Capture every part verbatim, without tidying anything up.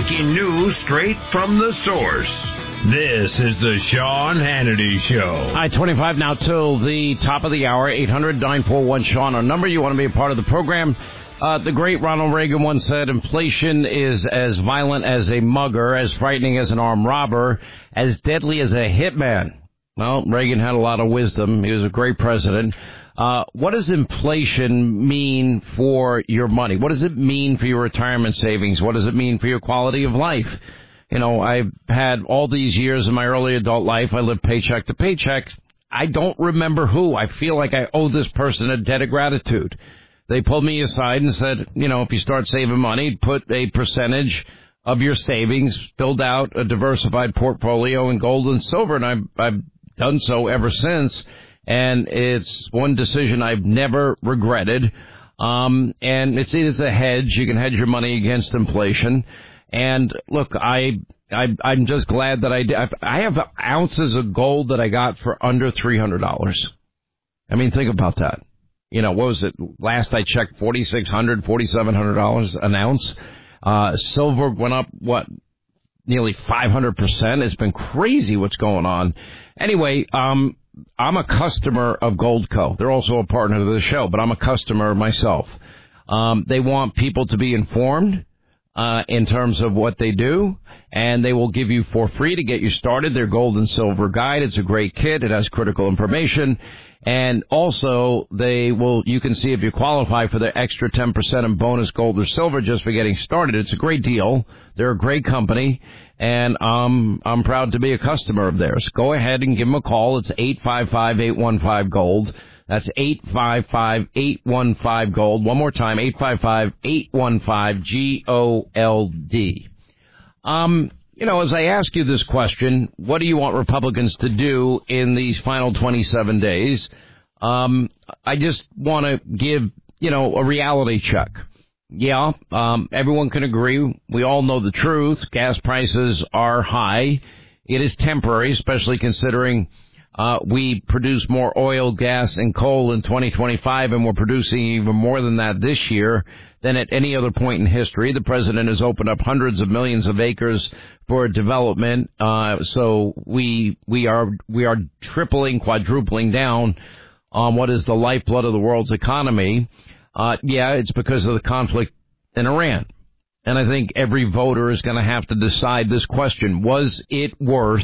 breaking news straight from the source. This is the Sean Hannity Show. All right, twenty-five now till the top of the hour. eight hundred nine four one Sean, our number. You want to be a part of the program. Uh, the great Ronald Reagan once said, inflation is as violent as a mugger, as frightening as an armed robber, as deadly as a hitman. Well, Reagan had a lot of wisdom. He was a great president. Uh, what does inflation mean for your money? What does it mean for your retirement savings? What does it mean for your quality of life? You know, I've had all these years in my early adult life, I lived paycheck to paycheck. I don't remember who. I feel like I owe this person a debt of gratitude. They pulled me aside and said, you know, if you start saving money, put a percentage of your savings, build out a diversified portfolio in gold and silver. And I've, I've done so ever since. And it's one decision I've never regretted. Um, and it's, it is a hedge. You can hedge your money against inflation. And look, I, I, I'm just glad that I did. I have ounces of gold that I got for under three hundred dollars. I mean, think about that. You know, what was it? Last I checked, forty-six hundred dollars, forty-seven hundred dollars an ounce. Uh, silver went up, what, nearly five hundred percent. It's been crazy what's going on. Anyway, um, I'm a customer of Goldco. They're also a partner of the show, but I'm a customer myself. Um, they want people to be informed uh, in terms of what they do, and they will give you for free to get you started their gold and silver guide. It's a great kit. It has critical information. And also, they will, you can see if you qualify for their extra ten percent in bonus gold or silver just for getting started. It's a great deal. They're a great company, and um, I'm proud to be a customer of theirs. Go ahead and give them a call. It's eight five five, eight one five, gold. That's eight five five, eight one five, gold. One more time, eight five five, eight one five, G O L D. Um... You know, as I ask you this question, what do you want Republicans to do in these final twenty-seven days? Um, I just want to give, you know, a reality check. Yeah, um, everyone can agree. We all know the truth. Gas prices are high. It is temporary, especially considering uh, we produce more oil, gas, and coal in twenty twenty-five, and we're producing even more than that this year than at any other point in history. The president has opened up hundreds of millions of acres for development. Uh, so we, we are, we are tripling, quadrupling down on what is the lifeblood of the world's economy. Uh, yeah, it's because of the conflict in Iran. And I think every voter is going to have to decide this question. Was it worth,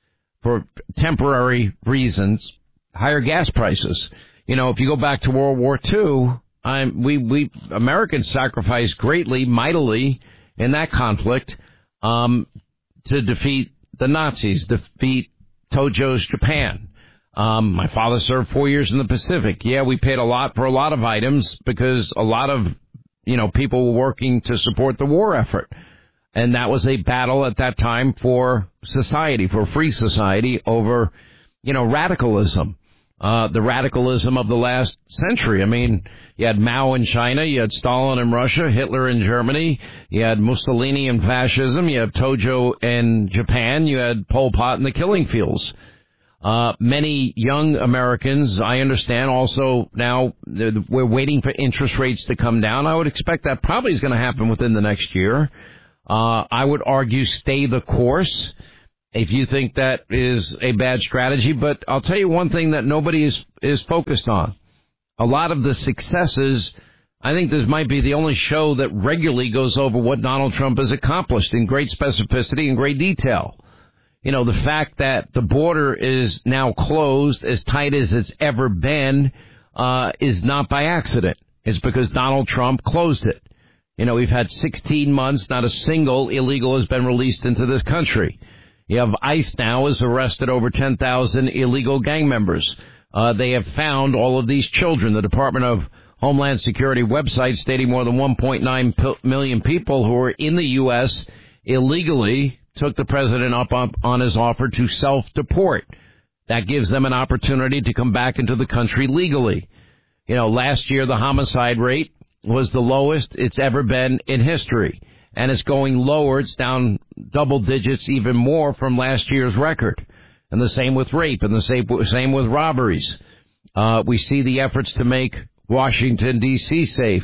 for temporary reasons, higher gas prices? You know, if you go back to World War Two, I'm, we, we, Americans sacrificed greatly, mightily in that conflict, um, to defeat the Nazis, defeat Tojo's Japan. Um, my father served four years in the Pacific. Yeah, we paid a lot for a lot of items because a lot of, you know, people were working to support the war effort. And that was a battle at that time for society, for free society over, you know, radicalism. Uh, the radicalism of the last century. I mean, you had Mao in China, you had Stalin in Russia, Hitler in Germany, you had Mussolini in fascism, you had Tojo in Japan, you had Pol Pot in the killing fields. Uh, many young Americans, I understand, also now we're waiting for interest rates to come down. I would expect that probably is going to happen within the next year. Uh, I would argue stay the course if you think that is a bad strategy. But I'll tell you one thing that nobody is, is focused on. A lot of the successes, I think this might be the only show that regularly goes over what Donald Trump has accomplished in great specificity and great detail. You know, the fact that the border is now closed as tight as it's ever been uh, is not by accident. It's because Donald Trump closed it. You know, we've had sixteen months, not a single illegal has been released into this country. You have ICE now has arrested over ten thousand illegal gang members. Uh, they have found all of these children. The Department of Homeland Security website stating more than one point nine million people who are in the U S illegally took the president up on, on his offer to self-deport. That gives them an opportunity to come back into the country legally. You know, last year the homicide rate was the lowest it's ever been in history. And it's going lower. It's down double digits even more from last year's record. And the same with rape and the same, same with robberies. Uh, we see the efforts to make Washington, D C safe.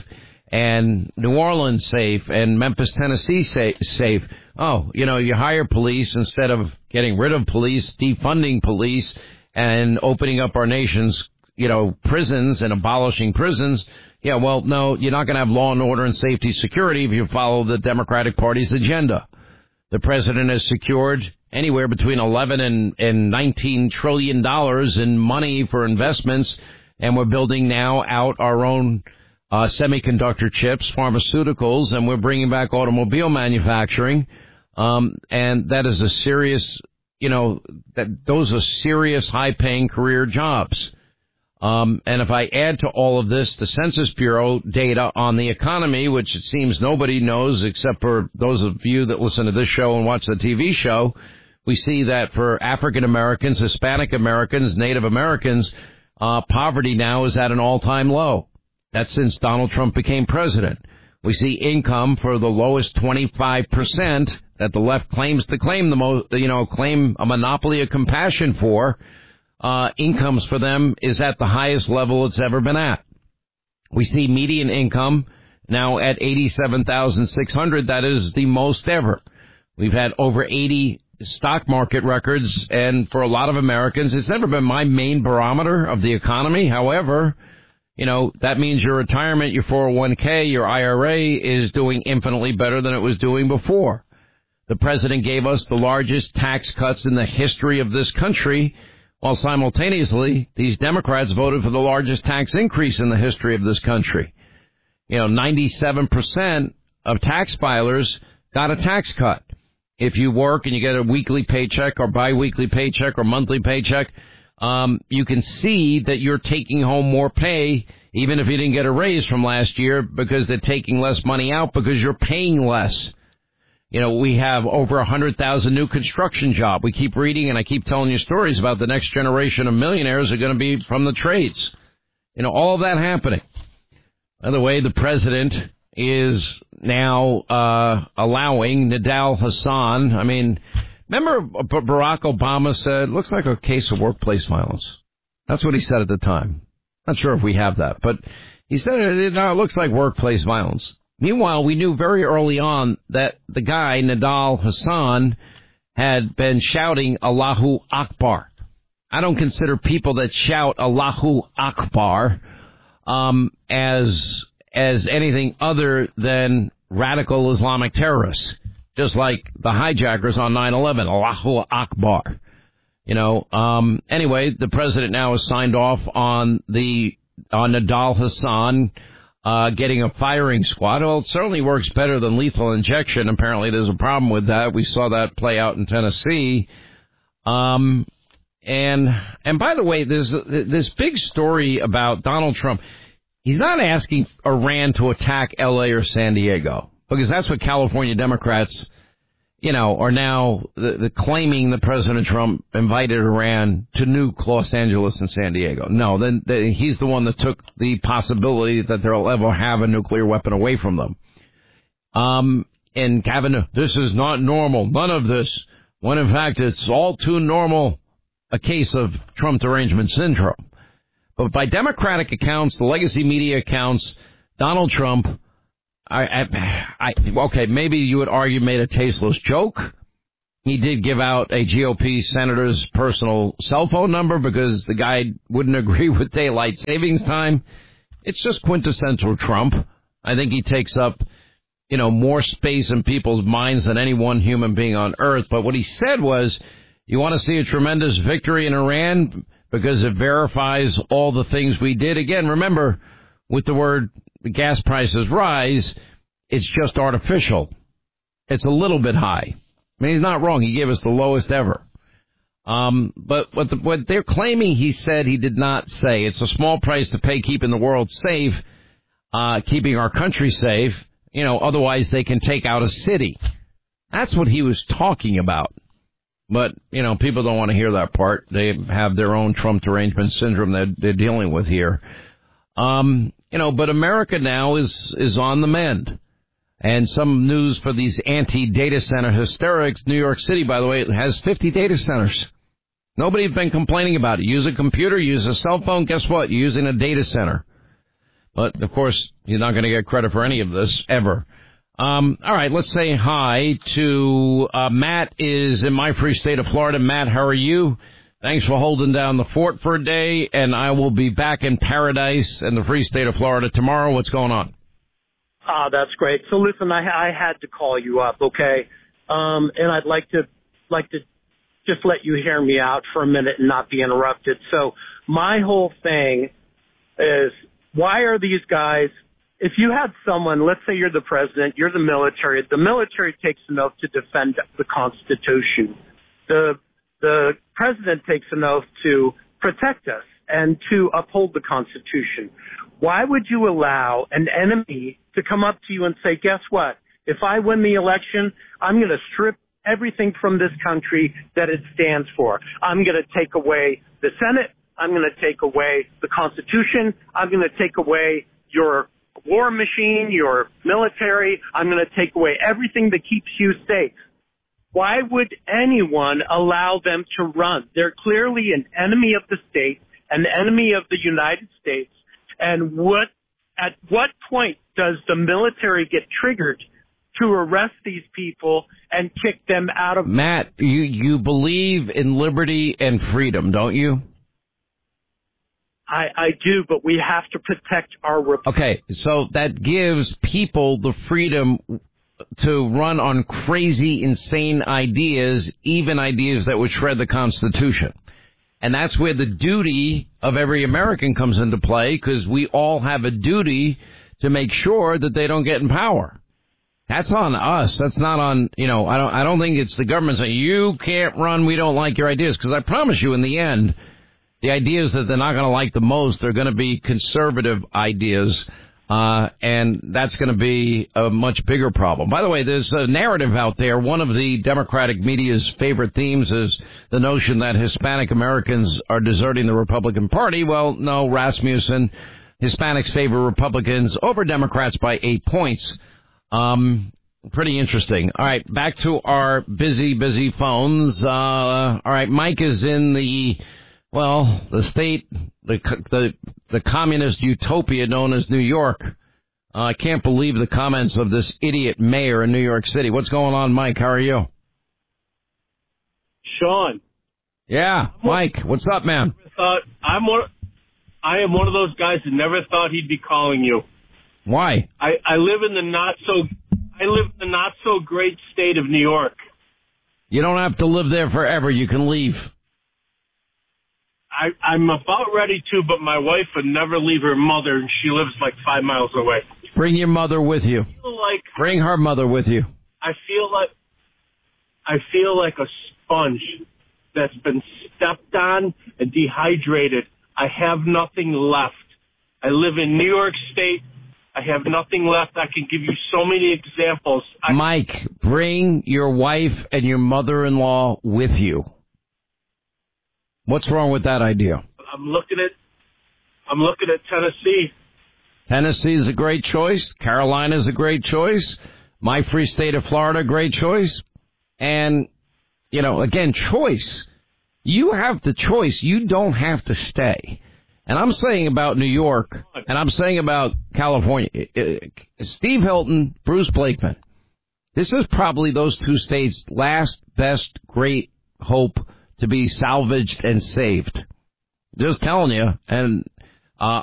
and New Orleans safe and Memphis, Tennessee safe. Oh, you know, you hire police instead of getting rid of police, defunding police, and opening up our nation's, you know, prisons and abolishing prisons. Yeah, well, no, you're not going to have law and order and safety security if you follow the Democratic Party's agenda. The president has secured anywhere between eleven and, and nineteen trillion dollars in money for investments, and we're building now out our own uh, semiconductor chips, pharmaceuticals, and we're bringing back automobile manufacturing. Um, and that is a serious, you know, that those are serious, high-paying career jobs. Um, and if I add to all of this the Census Bureau data on the economy, which it seems nobody knows except for those of you that listen to this show and watch the T V show, we see that for African Americans, Hispanic Americans, Native Americans, uh, poverty now is at an all-time low. That's since Donald Trump became president. We see income for the lowest twenty-five percent that the left claims to claim the most, you know, claim a monopoly of compassion for. Uh, incomes for them is at the highest level it's ever been at. We see median income now at eighty-seven thousand six hundred. That is the most ever. We've had over eighty stock market records, and for a lot of Americans, it's never been my main barometer of the economy. However, you know, that means your retirement, your four oh one k, your I R A is doing infinitely better than it was doing before. The president gave us the largest tax cuts in the history of this country, while simultaneously, these Democrats voted for the largest tax increase in the history of this country. You know, ninety-seven percent of tax filers got a tax cut. If you work and you get a weekly paycheck or biweekly paycheck or monthly paycheck, um, you can see that you're taking home more pay, even if you didn't get a raise from last year, because they're taking less money out because you're paying less. You know, we have over one hundred thousand new construction jobs. We keep reading and I keep telling you stories about the next generation of millionaires are going to be from the trades. You know, all of that happening. By the way, the president is now uh allowing Nidal Hasan. I mean, remember Barack Obama said, looks like a case of workplace violence. That's what he said at the time. Not sure if we have that, but he said it, no, it looks like workplace violence. Meanwhile, we knew very early on that the guy, Nidal Hasan, had been shouting Allahu Akbar. I don't consider people that shout Allahu Akbar um, as as anything other than radical Islamic terrorists, just like the hijackers on nine eleven, Allahu Akbar. You know, um, anyway, the president now has signed off on the on Nidal Hasan Uh, getting a firing squad. Well, it certainly works better than lethal injection. Apparently there's a problem with that. We saw that play out in Tennessee. Um, and, and by the way, there's this big story about Donald Trump. He's not asking Iran to attack L A or San Diego, because that's what California Democrats, you know, are now the, the claiming that President Trump invited Iran to nuke Los Angeles and San Diego. No, then the, he's the one that took the possibility that they'll ever have a nuclear weapon away from them. Um, and Kavanaugh, this is not normal. None of this. When in fact, it's all too normal, a case of Trump derangement syndrome. But by Democratic accounts, the legacy media accounts, Donald Trump, I, I, I, okay, maybe you would argue made a tasteless joke. He did give out a G O P senator's personal cell phone number because the guy wouldn't agree with daylight savings time. It's just quintessential Trump. I think he takes up, you know, more space in people's minds than any one human being on earth. But what he said was, you want to see a tremendous victory in Iran because it verifies all the things we did. Again, remember, with the word the gas prices rise, it's just artificial. It's a little bit high. I mean, he's not wrong. He gave us the lowest ever. Um, but what, the, what they're claiming he said he did not say. It's a small price to pay keeping the world safe, uh, keeping our country safe. You know, otherwise they can take out a city. That's what he was talking about. But, you know, people don't want to hear that part. They have their own Trump derangement syndrome that they're dealing with here. Um, you know, but America now is, is on the mend. And some news for these anti-data center hysterics. New York City, by the way, has fifty data centers. Nobody's been complaining about it. Use a computer, use a cell phone. Guess what? You're using a data center. But, of course, you're not going to get credit for any of this, ever. Um, all right, let's say hi to uh, Matt is in my free state of Florida. Matt, how are you? Thanks for holding down the fort for a day, and I will be back in paradise in the free state of Florida tomorrow. What's going on? Ah, that's great. So listen, I, I had to call you up, okay? Um, and I'd like to like to just let you hear me out for a minute and not be interrupted. So my whole thing is, why are these guys, if you had someone, let's say you're the president, you're the military, the military takes an oath to defend the Constitution. The the president takes an oath to protect us and to uphold the Constitution. Why would you allow an enemy to come up to you and say, guess what? If I win the election, I'm going to strip everything from this country that it stands for. I'm going to take away the Senate. I'm going to take away the Constitution. I'm going to take away your war machine, your military. I'm going to take away everything that keeps you safe. Why would anyone allow them to run? They're clearly an enemy of the state, an enemy of the United States. And what, at what point does the military get triggered to arrest these people and kick them out of... Matt, you, you believe in liberty and freedom, don't you? I, I do, but we have to protect our... Rep- okay, so that gives people the freedom to run on crazy, insane ideas, even ideas that would shred the Constitution. And that's where the duty of every American comes into play, because we all have a duty to make sure that they don't get in power. That's on us. That's not on, you know, I don't, I don't think it's the government saying, you can't run, we don't like your ideas. Because I promise you, in the end, the ideas that they're not going to like the most are going to be conservative ideas. Uh, and that's going to be a much bigger problem. By the way, there's a narrative out there. One of the Democratic media's favorite themes is the notion that Hispanic Americans are deserting the Republican Party. Well, no, Rasmussen, Hispanics favor Republicans over Democrats by eight points. Um, pretty interesting. All right, back to our busy, busy phones. Uh, all right, Mike is in the, well, the state, the the the communist utopia known as New York. Uh, I can't believe the comments of this idiot mayor in New York City. What's going on, Mike? How are you? Sean. Yeah, Mike. What's up, man? Thought I'm one. I am one of those guys that never thought he'd be calling you. Why? I, I live in the not so I live in the not so great state of New York. You don't have to live there forever. You can leave. I, I'm about ready to, but my wife would never leave her mother, and she lives like five miles away. Bring your mother with you. I feel like Bring her mother with you. I feel like I feel like a sponge that's been stepped on and dehydrated. I have nothing left. I live in New York State. I have nothing left. I can give you so many examples. I- Mike, bring your wife and your mother-in-law with you. What's wrong with that idea? I'm looking at I'm looking at Tennessee. Tennessee is a great choice. Carolina is a great choice. My free state of Florida, great choice. And, you know, again, choice. You have the choice. You don't have to stay. And I'm saying about New York, and I'm saying about California, Steve Hilton, Bruce Blakeman, this is probably those two states' last, best, great hope to be salvaged and saved. Just telling you, and